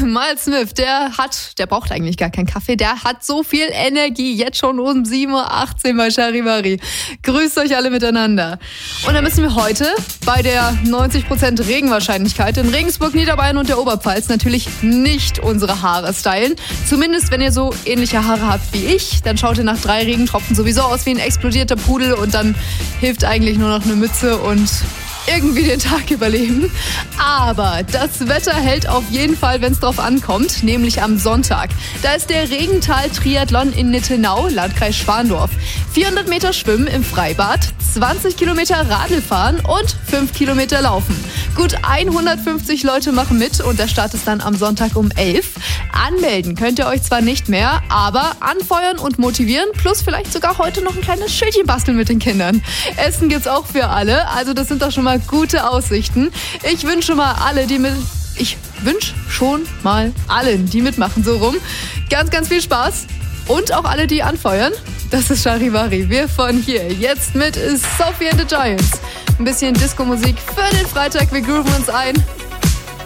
Miles Smith, der braucht eigentlich gar keinen Kaffee, der hat so viel Energie, jetzt schon um 7.18 Uhr bei Charivari. Grüßt euch alle miteinander. Und dann müssen wir heute bei der 90% Regenwahrscheinlichkeit in Regensburg, Niederbayern und der Oberpfalz natürlich nicht unsere Haare stylen. Zumindest wenn ihr so ähnliche Haare habt wie ich, dann schaut ihr nach 3 Regentropfen sowieso aus wie ein explodierter Pudel und dann hilft eigentlich nur noch eine Mütze und irgendwie den Tag überleben. Aber das Wetter hält auf jeden Fall, wenn es drauf ankommt, nämlich am Sonntag. Da ist der Regental-Triathlon in Nittenau, Landkreis Schwandorf. 400 Meter Schwimmen im Freibad, 20 Kilometer Radl fahren und 5 Kilometer laufen. Gut 150 Leute machen mit und der Start ist dann am Sonntag um 11. Anmelden könnt ihr euch zwar nicht mehr, aber anfeuern und motivieren, plus vielleicht sogar heute noch ein kleines Schildchen basteln mit den Kindern. Essen gibt's auch für alle, also das sind doch schon mal gute Aussichten. Ich wünsche schon mal allen, die mitmachen, so rum, ganz, ganz viel Spaß und auch alle, die anfeuern. Das ist Charivari. Wir von hier jetzt mit Sophie and the Giants. Ein bisschen Disco-Musik für den Freitag. Wir grooven uns ein.